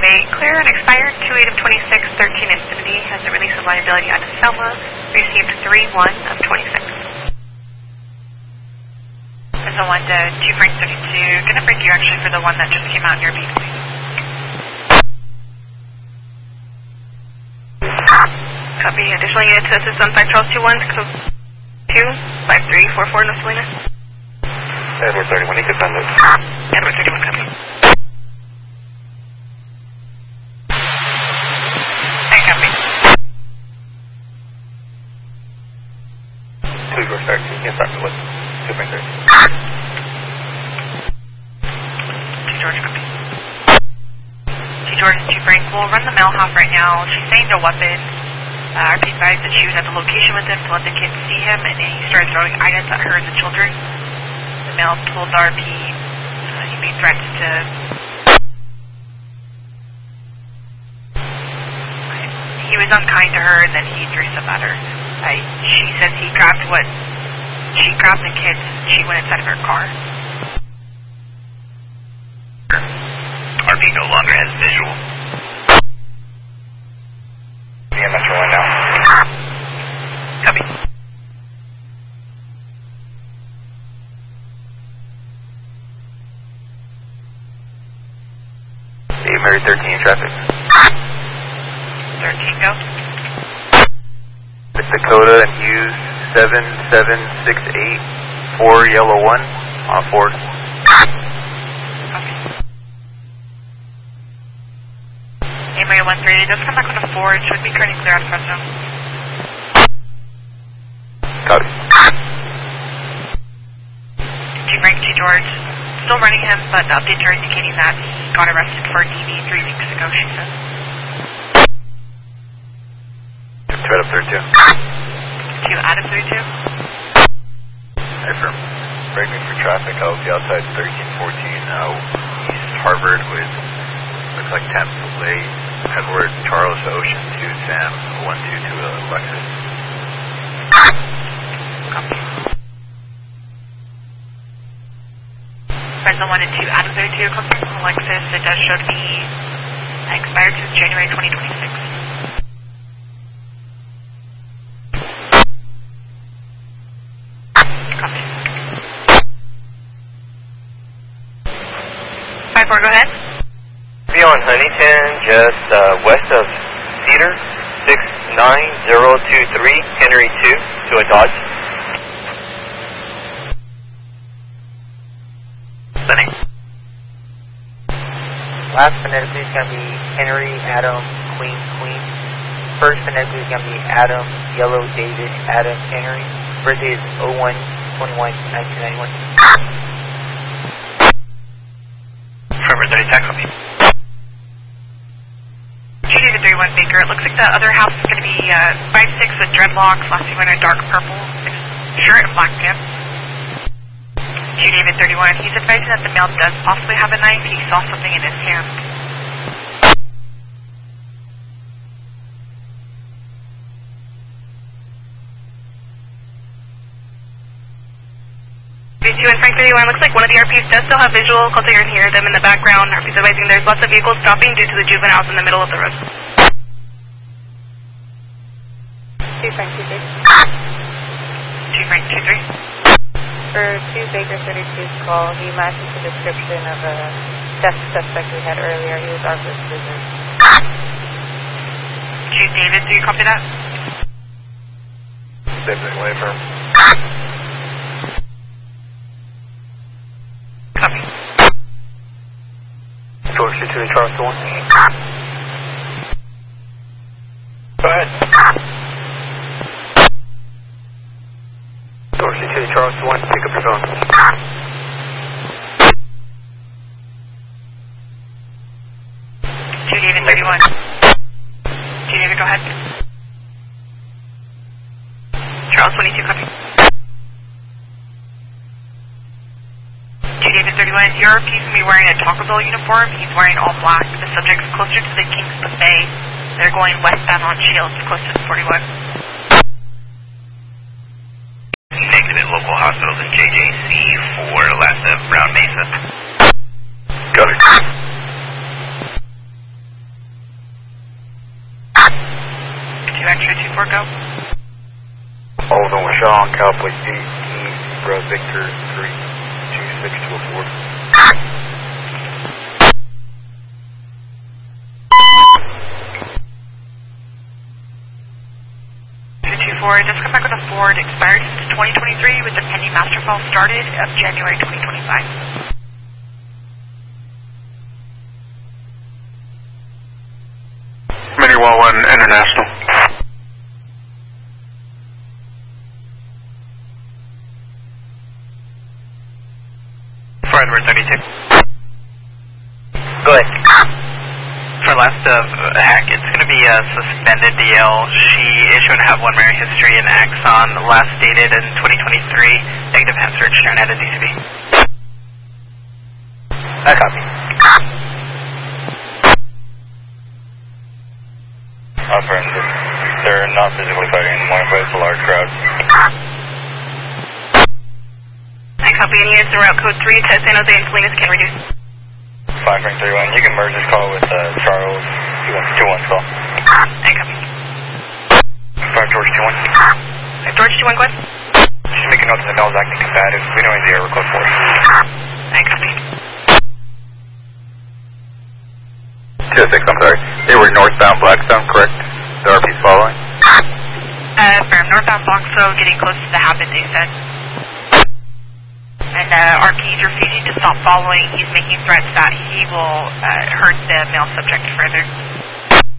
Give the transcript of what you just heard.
5-8, clear and expired 2-8 of 26, 13 Infinity, has a release of liability out of Selma, received 3-1 of 26. There's a 1 to 2 Frank 32, gonna break you actually for the one that just came out in your beat, please. Copy, additional unit to assist on 5 Charles 2-1, 602, 5344 North Salinas. Edward 31, you can send it. Edward 31, copy. Yes, Dr. Wood. 2 Frank 30. George, copy. George, 2 Frank, we'll run the mail half right now. She's saying no weapon. RP advised that she was at the location with him to let the kids see him, and then he started throwing items at her and the children. The male told the RP he made threats to... He was unkind to her, and then he threw stuff at her. She says he grabbed what... She grabbed the kids and she went inside of her car. RP no longer has visual. Yeah, Metro 1 now. Copy. Mary 13 traffic. 13 go. Miss Dakota and Hughes 7768 4 Yellow 1 on Ford. Mary 13, just come back on the Ford, should be currently clear out of Fresno. Copy. G Frank, G George, still running him, but the updates are indicating that he got arrested for DV 3 weeks ago, she says. Threat up 32. 2 Adam 32. Affirm. Braking for traffic. I'll be outside 1314 East Harvard with, looks like Tampa Lake, Edward Charles Ocean 2 Sam 122 Lexus. Copy. Fresno 1 and 2 Adam 32, confirm from Lexus. It does show to be expired since January 2026. 5-4, go ahead. Beyond Huntington, just west of Cedar, 69023, Henry 2, to a Dodge. Sunny. Last phonetically is going to be Henry, Adam, Queen, Queen. First phonetically is going to be Adam, Yellow, David, Adam, Henry. Birthday is 01/21/1991. Trevor 30, tech copy. David 31 Baker, it looks like the other house is going to be 5'6" with dreadlocks, last seen wearing a dark purple shirt and black pants. David 31, he's advising that the male does possibly have a knife. He saw something in his hand. And Frank 31, looks like one of the RPs does still have visual, close to hear them in the background. RP's advising there's lots of vehicles stopping due to the juveniles in the middle of the road. 2 Frank 23. 2 Frank 23. For 2 Baker 32's call, he matches the description of a theft suspect we had earlier. He was armed with scissors. 2 David, do you copy that? David, wait for him. Copy. George 2 to Charles 1. Go ahead. George 2 to Charles 1, pick up your phone. 2 David 31. 2 David, go ahead. Charles 22, copy. 2 David 31, your RP's going to be wearing a Taco Bell uniform. He's wearing all black. The subject's closer to the King's Buffet. They're going westbound on Shields, close to the 41. Negative local hospitals in JJC for last of Brown Mesa. Got it. 10-4, go. All of them with Shaw on Cowboy 8, Bravo Victor 326 to a 4. Just come back with a Ford expired since 2023 with the pending master file started of January 2025. Minnie 1 International. Fredward 32. Go ahead. For last of Hack, it's going to be a suspended DL. She issued and have one marriage history in Axon, last dated in 2023. Negative hand search, turn out a DCB. I copy. Affirmative. They're not physically fighting anymore, but it's a large crowd. I copy any units in route code 3 to San Jose and Salinas can reduce. 5.31. You can merge this call with Charles 2-1 call. I copy. 5 George 2-1. George 2-1, go ahead. She's making notes that Mel's acting combative. We know he's the error code 4. I copy. 206, I'm sorry. They were northbound Blackstone, correct? The RP's following? From northbound Boxo, getting close to the happen, they said. And RP's refusing to stop following. He's making threats that he will hurt the male subject further.